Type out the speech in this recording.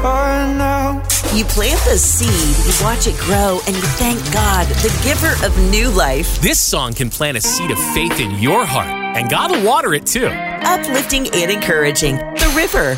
apart now. You plant the seed, you watch it grow, and you thank God, the giver of new life. This song can plant a seed of faith in your heart, and God will water it too. Uplifting and encouraging. The River.